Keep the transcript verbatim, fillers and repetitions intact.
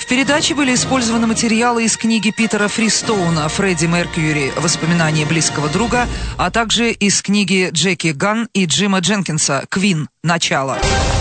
В передаче были использованы материалы из книги Питера Фристоуна «Фредди Меркьюри. Воспоминания близкого друга», а также из книги Джеки Ганн и Джима Дженкинса «Квин. Начало».